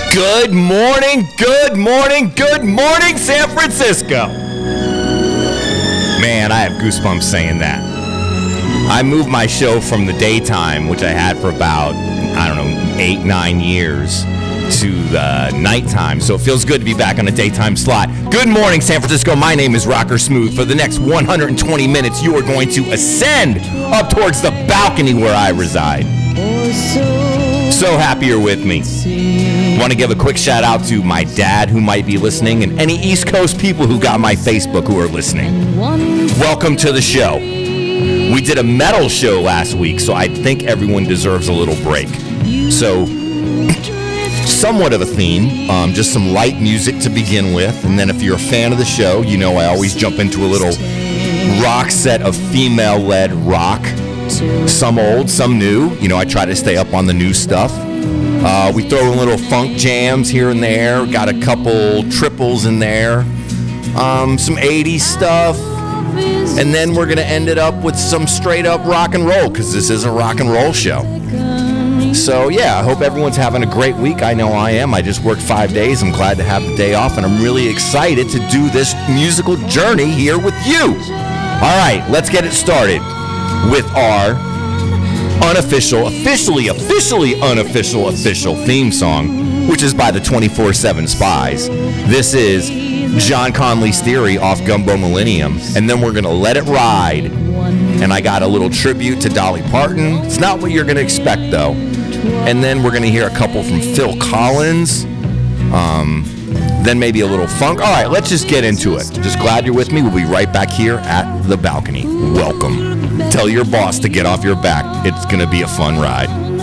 Good morning, good morning, good morning, San Francisco. Man, I have goosebumps saying that. I moved my show from the daytime, which I had for about, 8-9 years, to the nighttime. So it feels good to be back on a daytime slot. Good morning, San Francisco. My name is Rocker Smooth. For the next 120 minutes, you are going to ascend up towards the balcony where I reside. So happy you're with me. Want to give a quick shout out to my dad who might be listening and any East Coast people who got my Facebook who are listening. Welcome to the show. We did a metal show last week, so I think everyone deserves a little break. So, somewhat of a theme, just some light music to begin with, and then if you're a fan of the show, you know I always jump into a little rock set of female-led rock. Some old, some new. You know, I try to stay up on the new stuff. We throw in little funk jams here and there. Got a couple triples in there. Some 80s stuff. And then we're going to end it up with some straight up rock and roll, because this is a rock and roll show. So, yeah, I hope everyone's having a great week. I know I am. I just worked 5 days. I'm glad to have the day off, and I'm really excited to do this musical journey here with you. All right, let's get it started with our officially unofficial theme song, which is by the 24/7 Spies. This is John Conley's Theory off Gumbo Millennium, and then we're going to let it ride. And I got a little tribute to Dolly Parton. It's not what you're going to expect, though. And then we're going to hear a couple from Phil Collins. Then maybe a little funk. All right, let's just get into it. Just glad you're with me. We'll be right back here at the balcony. Welcome. Tell your boss to get off your back. It's going to be a fun ride.